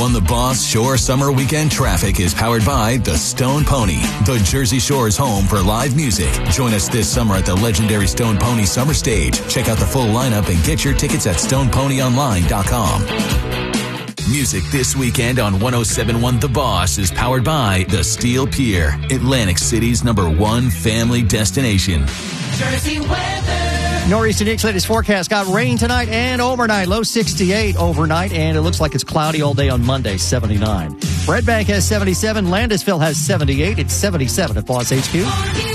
On the Boss Shore Summer Weekend traffic is powered by the Stone Pony, the Jersey Shore's home for live music. Join us this summer at the legendary Stone Pony Summer Stage. Check out the full lineup and get your tickets at stoneponyonline.com. Music this weekend on 107.1 The Boss is powered by the Steel Pier, Atlantic City's #1 family destination. Jersey weather. Northeastern Nick's latest forecast got rain tonight and overnight. Low 68 overnight, and it looks like it's cloudy all day on Monday, 79. Red Bank has 77. Landisville has 78. It's 77 at Boss HQ.